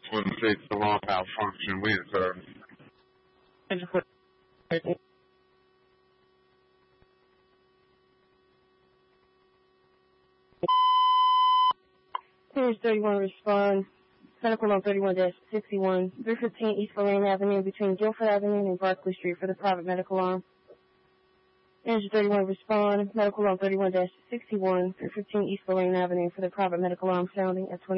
26, the law malfunction wind service. Page 31 respond. Medical on 31-61, 315 East Lorraine Avenue between Guilford Avenue and Barclay Street for the private medical arm. Page 31 respond. Medical on 31-61, 315 East Lorraine Avenue for the private medical arm sounding at 20.